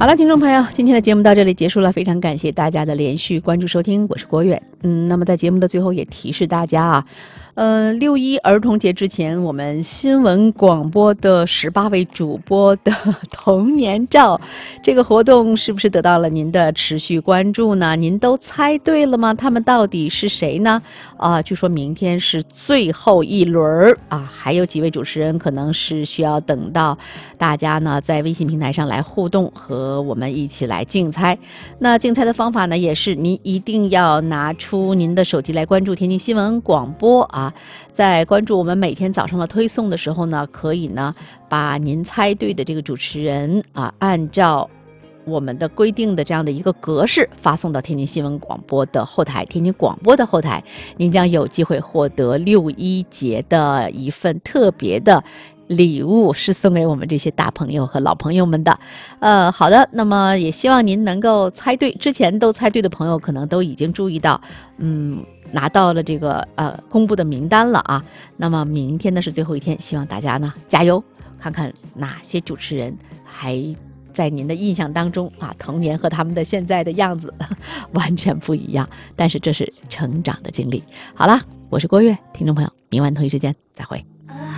好了，听众朋友，今天的节目到这里结束了，非常感谢大家的连续关注收听，我是郭远。那么在节目的最后也提示大家啊，6·1儿童节之前，我们新闻广播的18位主播的童年照，这个活动是不是得到了您的持续关注呢？您都猜对了吗？他们到底是谁呢？据说明天是最后一轮啊，还有几位主持人可能是需要等到大家呢在微信平台上来互动，和我们一起来竞猜。那竞猜的方法呢，也是您一定要拿出您的手机来关注天津新闻广播啊，在关注我们每天早上的推送的时候呢，可以呢把您猜对的这个主持人啊，按照我们的规定的这样的一个格式发送到天津新闻广播的后台，天津广播的后台，您将有机会获得6·1节的一份特别的礼物，是送给我们这些大朋友和老朋友们的。好的，那么也希望您能够猜对，之前都猜对的朋友可能都已经注意到，拿到了这个公布的名单了啊。那么明天呢是最后一天，希望大家呢加油，看看哪些主持人还在您的印象当中啊，童年和他们的现在的样子完全不一样，但是这是成长的经历。好了，我是郭月，听众朋友，明晚同一时间再会。